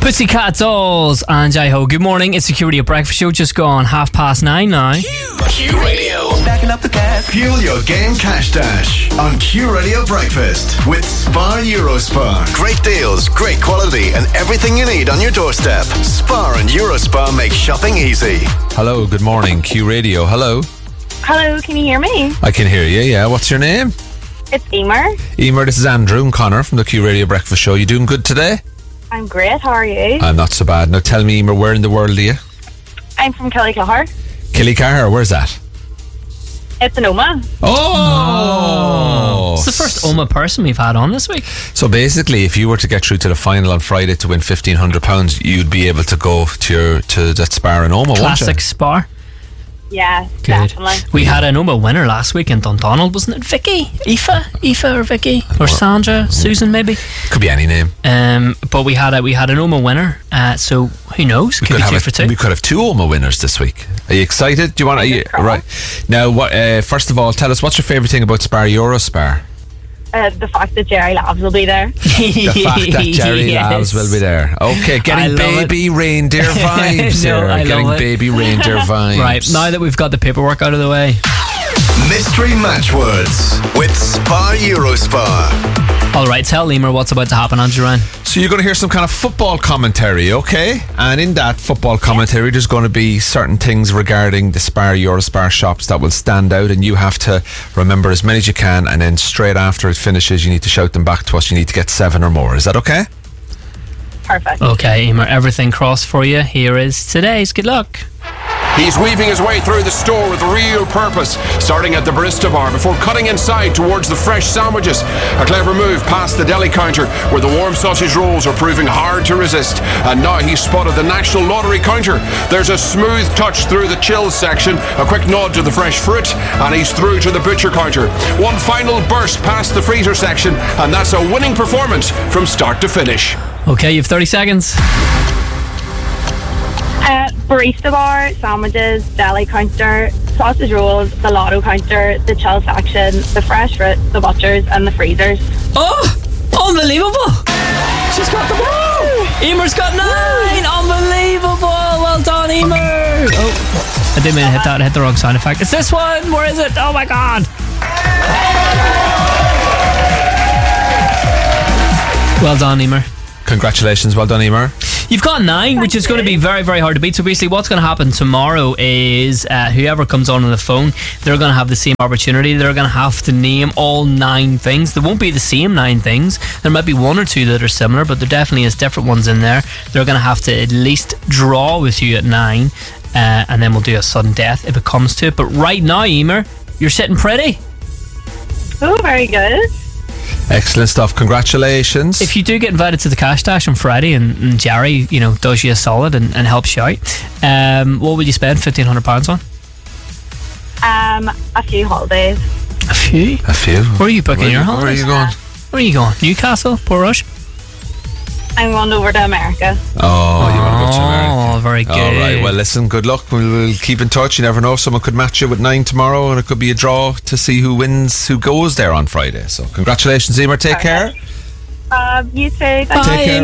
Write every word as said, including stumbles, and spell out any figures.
Pussycat Dolls and Jai Ho. Good morning. It's Security at Breakfast Show. Just gone half past nine now. Q Radio. Backing up the gas. Fuel your game cash dash on Q Radio Breakfast with Spar Eurospar. Great deals, great quality, and everything you need on your doorstep. Spar and Eurospar make shopping easy. Hello, good morning, Q Radio. Hello. Hello, can you hear me? I can hear you, yeah. What's your name? It's Emer. Emer, this is Andrew and Connor from the Q Radio Breakfast Show. You doing good today? I'm great, how are you? I'm not so bad. Now tell me, Emer, where in the world are you? I'm from Killycahar. Killycahar, where's that? It's an Oma. Oh! It's the first Oma person we've had on this week. So basically, if you were to get through to the final on Friday to win fifteen hundred pounds, you'd be able to go to your to that Spar in Oma, Classic won't you? Spar. Yeah, Good. definitely. We had an Oma winner last week in Dundonald, wasn't it? Vicky? Aoife? Aoife or Vicky? Or Sandra? Susan, maybe? Could be any name. Um, but we had a we had an Oma winner, uh, so who knows? We Could could, be have two a, for two. we could have two Oma winners this week. Are you excited? Do you want? Are you, right now? What? Uh, first of all, tell us what's your favourite thing about Spar Eurospar. Uh, the fact that Jerry Labs will be there. The fact that Jerry Yes. Labs will be there. Okay, I getting love baby reindeer vibes No, here. I love Getting it. baby reindeer vibes. Right, now that we've got the paperwork out of the way. Mystery Match Words with Spar Eurospar. Alright, tell Emer what's about to happen, Andrew Ryan. So you're going to hear some kind of football commentary, okay? And in that football commentary, there's going to be certain things regarding the Spar Eurospar shops that will stand out, and you have to remember as many as you can, and then straight after it finishes, you need to shout them back to us. You need to get seven or more. Is that okay? Perfect. Okay, Emer, everything crossed for you. Here is today's. Good luck. He's weaving his way through the store with real purpose, starting at the barista bar before cutting inside towards the fresh sandwiches. A clever move past the deli counter where the warm sausage rolls are proving hard to resist. And now he's spotted the National Lottery counter. There's a smooth touch through the chills section, a quick nod to the fresh fruit, and he's through to the butcher counter. One final burst past the freezer section, and that's a winning performance from start to finish. Okay, you have thirty seconds. Uh, barista bar, sandwiches, deli counter, sausage rolls, the lotto counter, the chill section, the fresh fruit, the butchers, and the freezers. Oh, unbelievable. She's got them all. Emer's got nine. Unbelievable. Well done, Emer. Oh, I didn't mean to hit that. I hit the wrong sound effect. It's this one. Where is it? Oh, my God. Well done, Emer. Congratulations. Well done, Emer. You've got nine, which is going to be very, very hard to beat. So basically what's going to happen tomorrow is uh, whoever comes on on the phone, they're going to have the same opportunity. They're going to have to name all nine things. There won't be the same nine things. There might be one or two that are similar, but there definitely is different ones in there. They're going to have to at least draw with you at nine, uh, and then we'll do a sudden death if it comes to it. But right now, Emer, you're sitting pretty. Oh, very good. Excellent stuff. Congratulations. If you do get invited to the Cash Dash on Friday and, and Jerry, you know, does you a solid and, and helps you out, um, what would you spend fifteen hundred pounds on? Um, a few holidays. A few? A few. Where are you booking Where your you- holidays? Where are you going? Where are you going? Newcastle? Portrush? I'm going over to America. Oh, you want to go to America? Oh, very good. All right. Well, listen, good luck. We'll, we'll keep in touch. You never know. Someone could match you with nine tomorrow, and it could be a draw to see who wins, who goes there on Friday. So, congratulations, Emer. Take care. Um, you too. Thank Bye, Take care. Emer.